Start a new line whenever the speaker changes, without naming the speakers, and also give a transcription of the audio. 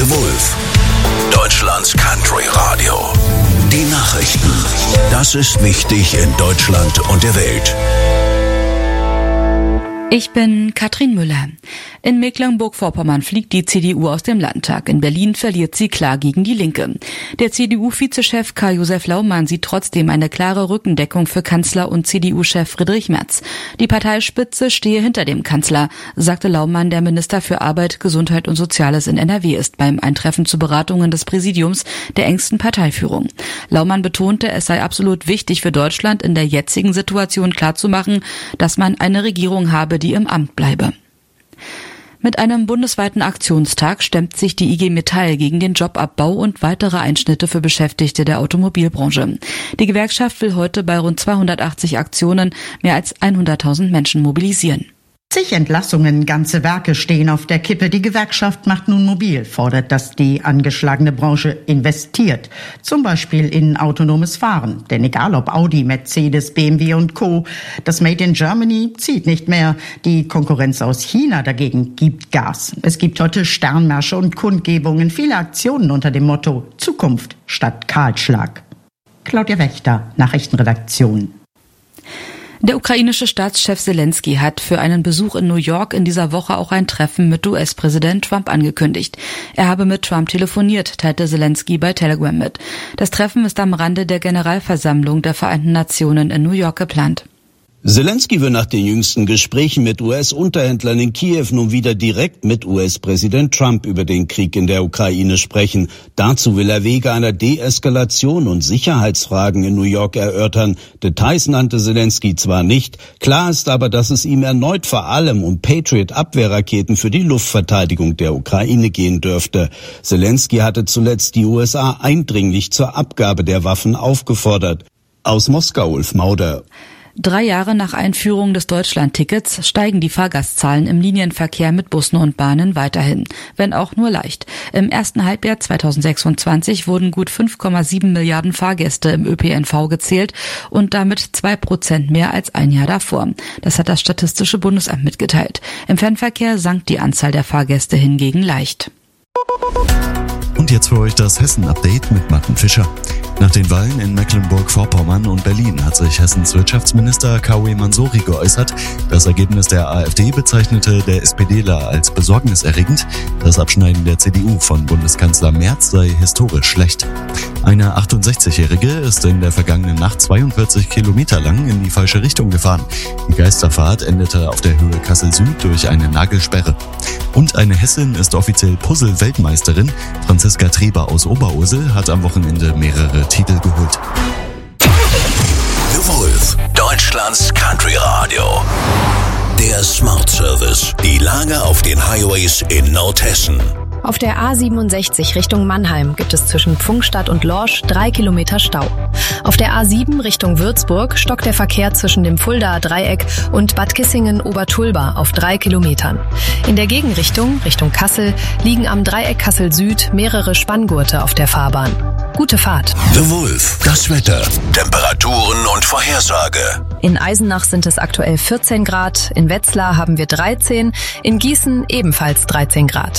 The Wolf, Deutschlands Country Radio. Die Nachrichten. Das ist wichtig in Deutschland und der Welt.
Ich bin Katrin Müller. In Mecklenburg-Vorpommern fliegt die CDU aus dem Landtag. In Berlin verliert sie klar gegen die Linke. Der CDU-Vizechef Karl-Josef Laumann sieht trotzdem eine klare Rückendeckung für Kanzler und CDU-Chef Friedrich Merz. Die Parteispitze stehe hinter dem Kanzler, sagte Laumann, der Minister für Arbeit, Gesundheit und Soziales in NRW ist, beim Eintreffen zu Beratungen des Präsidiums der engsten Parteiführung. Laumann betonte, es sei absolut wichtig für Deutschland in der jetzigen Situation klarzumachen, dass man eine Regierung habe, die im Amt bleibe. Mit einem bundesweiten Aktionstag stemmt sich die IG Metall gegen den Jobabbau und weitere Einschnitte für Beschäftigte der Automobilbranche. Die Gewerkschaft will heute bei rund 280 Aktionen mehr als 100.000 Menschen mobilisieren.
Zig Entlassungen, ganze Werke stehen auf der Kippe. Die Gewerkschaft macht nun mobil, fordert, dass die angeschlagene Branche investiert. Zum Beispiel in autonomes Fahren. Denn egal ob Audi, Mercedes, BMW und Co., das Made in Germany zieht nicht mehr. Die Konkurrenz aus China dagegen gibt Gas. Es gibt heute Sternmärsche und Kundgebungen, viele Aktionen unter dem Motto Zukunft statt Kahlschlag. Claudia Wächter, Nachrichtenredaktion.
Der ukrainische Staatschef Zelensky hat für einen Besuch in New York in dieser Woche auch ein Treffen mit US-Präsident Trump angekündigt. Er habe mit Trump telefoniert, teilte Zelensky bei Telegram mit. Das Treffen ist am Rande der Generalversammlung der Vereinten Nationen in New York geplant.
Zelensky will nach den jüngsten Gesprächen mit US-Unterhändlern in Kiew nun wieder direkt mit US-Präsident Trump über den Krieg in der Ukraine sprechen. Dazu will er Wege einer Deeskalation und Sicherheitsfragen in New York erörtern. Details nannte Zelensky zwar nicht, klar ist aber, dass es ihm erneut vor allem um Patriot-Abwehrraketen für die Luftverteidigung der Ukraine gehen dürfte. Zelensky hatte zuletzt die USA eindringlich zur Abgabe der Waffen aufgefordert. Aus Moskau, Ulf Mauder.
3 Jahre nach Einführung des Deutschland-Tickets steigen die Fahrgastzahlen im Linienverkehr mit Bussen und Bahnen weiterhin, wenn auch nur leicht. Im ersten Halbjahr 2026 wurden gut 5,7 Milliarden Fahrgäste im ÖPNV gezählt und damit 2% mehr als ein Jahr davor. Das hat das Statistische Bundesamt mitgeteilt. Im Fernverkehr sank die Anzahl der Fahrgäste hingegen leicht.
Und jetzt für euch das Hessen-Update mit Martin Fischer. Nach den Wahlen in Mecklenburg-Vorpommern und Berlin hat sich Hessens Wirtschaftsminister Kaoué Mansouri geäußert. Das Ergebnis der AfD bezeichnete der SPDler als besorgniserregend. Das Abschneiden der CDU von Bundeskanzler Merz sei historisch schlecht. Eine 68-Jährige ist in der vergangenen Nacht 42 Kilometer lang in die falsche Richtung gefahren. Die Geisterfahrt endete auf der Höhe Kassel-Süd durch eine Nagelsperre. Und eine Hessin ist offiziell Puzzle-Weltmeisterin. Franziska Treber aus Oberursel hat am Wochenende mehrere Titel geholt.
The Wolf, Deutschlands Country Radio. Der Smart Service. Die Lage auf den Highways in Nordhessen.
Auf der A67 Richtung Mannheim gibt es zwischen Pfungstadt und Lorsch 3 Kilometer Stau. Auf der A7 Richtung Würzburg stockt der Verkehr zwischen dem Fuldaer Dreieck und Bad Kissingen-Obertulba auf 3 Kilometern. In der Gegenrichtung, Richtung Kassel, liegen am Dreieck Kassel Süd mehrere Spanngurte auf der Fahrbahn. Gute Fahrt.
The Wolf, das Wetter, Temperaturen und Vorhersage.
In Eisenach sind es aktuell 14 Grad, in Wetzlar haben wir 13, in Gießen ebenfalls 13 Grad.